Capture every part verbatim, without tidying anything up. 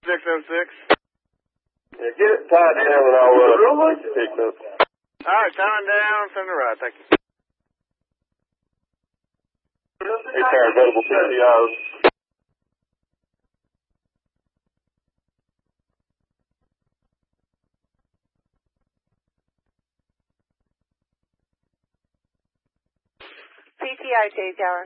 six oh six. Yeah, get it tied down and I'll uh, really? pick it up. All right, tying down, send it right. Thank you. Hey, tire available P T Os. P T I J Tower.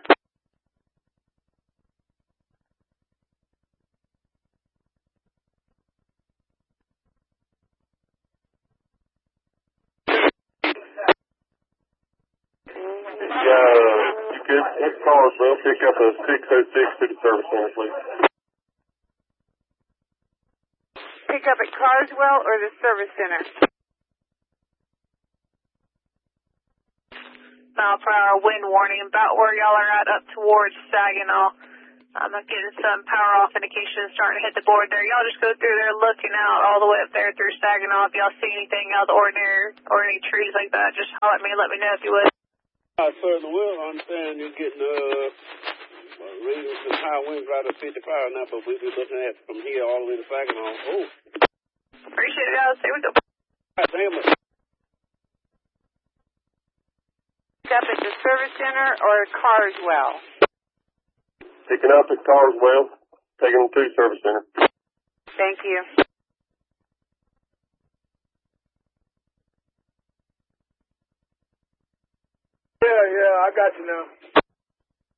Yeah, you could hit Carswell, pick up a six oh six to the service center, please. Pick up at Carswell or the service center? Mile per hour wind warning about where y'all are at up towards Saginaw. I'm getting some power off indications starting to hit the board there. Y'all just go through there looking out all the way up there through Saginaw. If y'all see anything out of the ordinary or any trees like that, just holler at me. Let me know if you would. I certainly will. I understand you're getting uh, reading some high winds right at fifty-five now, but we'll be looking at from here all the way to Saginaw. Oh. Appreciate it, guys. Stay with the... God damn it. Pick up at the service center or Carswell? Picking up at Carswell, taking them to the service center. Thank you. Yeah, yeah, I got you now.